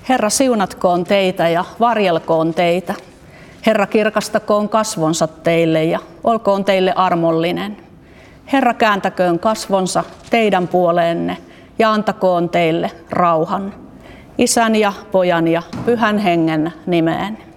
Herra siunatkoon teitä ja varjelkoon teitä. Herra kirkastakoon kasvonsa teille ja olkoon teille armollinen. Herra kääntäköön kasvonsa teidän puoleenne ja antakoon teille rauhan. Isän ja Pojan ja Pyhän Hengen nimeen.